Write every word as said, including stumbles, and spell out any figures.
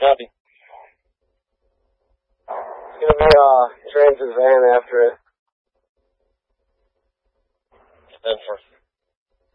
Copy. It's gonna be, uh, Transit van after it. ten four.